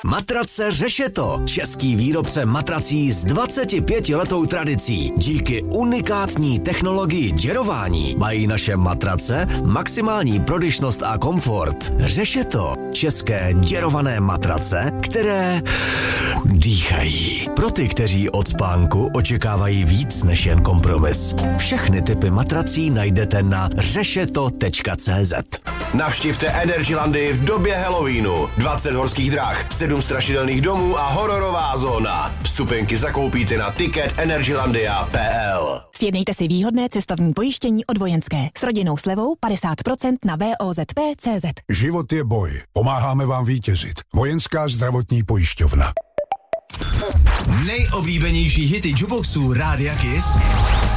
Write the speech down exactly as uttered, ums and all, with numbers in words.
Matrace Řešeto. Český výrobce matrací s dvacetipětiletou tradicí. Díky unikátní technologii děrování mají naše matrace maximální prodyšnost a komfort. Řešeto. České děrované matrace, které dýchají. Pro ty, kteří od spánku očekávají víc než jen kompromis. Všechny typy matrací najdete na řešeto tečka cé zet. Navštivte Energylandy v době Halloweenu. dvacet horských drah, sedm strašidelných domů a hororová zóna. Vstupenky zakoupíte na ticket energylandia tečka pé el. Sjednejte si výhodné cestovní pojištění od Vojenské. S rodinnou slevou padesát procent na vé ó zet pé tečka cé zet. Život je boj. Pomáháme vám vítězit. Vojenská zdravotní pojišťovna. Nejoblíbenější hity jukeboxů Rádia Kiss